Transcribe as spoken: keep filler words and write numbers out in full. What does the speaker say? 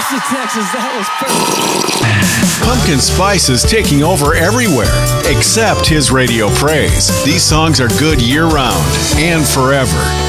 Austin, Texas. That was perfect. Pumpkin Spice is taking over everywhere, except his radio praise. These songs are good year-round and forever.